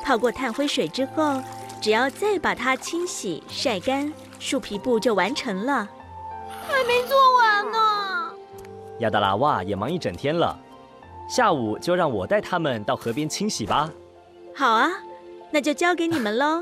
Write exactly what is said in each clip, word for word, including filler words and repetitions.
泡过炭灰水之后，只要再把它清洗晒干，树皮布就完成了。 还没做完呢。 亚达拉哇也忙一整天了，下午就让我带他们到河边清洗吧。 好啊，那就交给你们喽。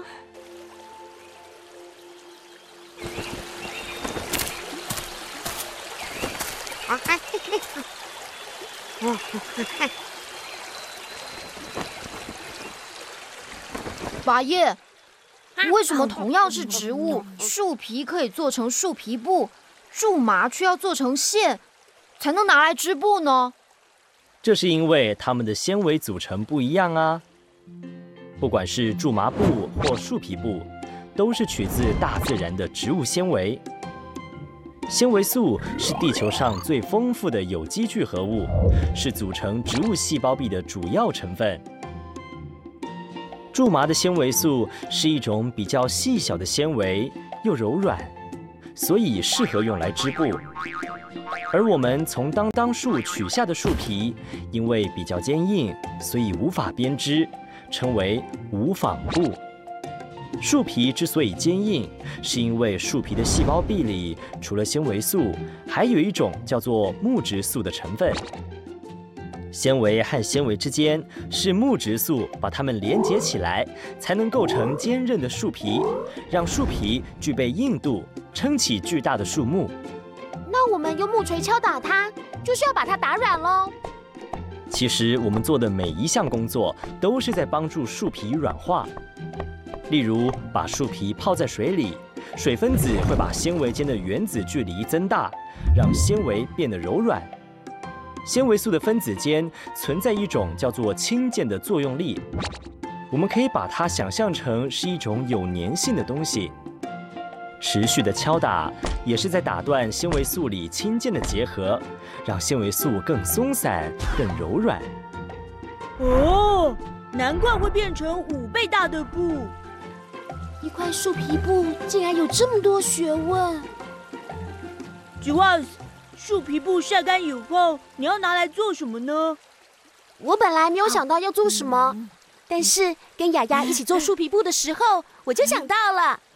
八叶，为什么同样是植物，树皮可以做成树皮布，苎麻却要做成线，才能拿来织布呢？ 这是因为它们的纤维组成不一样啊。不管是苎麻布或树皮布，都是取自大自然的植物纤维。纤维素是地球上最丰富的有机聚合物，是组成植物细胞壁的主要成分。苎麻的纤维素是一种比较细小的纤维，又柔软，所以适合用来织布。而我们从当当树取下的树皮，因为比较坚硬，所以无法编织，称为无纺布。树皮之所以坚硬，是因为树皮的细胞壁里除了纤维素，还有一种叫做木质素的成分。纤维和纤维之间是木质素把它们连接起来，才能构成坚韧的树皮，让树皮具备硬度，撑起巨大的树木。 那我们用木锤敲打它，就是要把它打软喽。 其实我们做的每一项工作都是在帮助树皮软化。例如，把树皮泡在水里，水分子会把纤维间的原子距离增大，让纤维变得柔软。纤维素的分子间存在一种叫做氢键的作用力，我们可以把它想象成是一种有粘性的东西。持续的敲打也是在打断纤维素里氢键的结合，让纤维素更松散、更柔软。 哦，难怪会变成五倍大的布。 一块树皮布竟然有这么多学问。 吉瓦斯，树皮布晒干以后，你要拿来做什么呢？ 我本来没有想到要做什么，但是跟雅雅一起做树皮布的时候，我就想到了。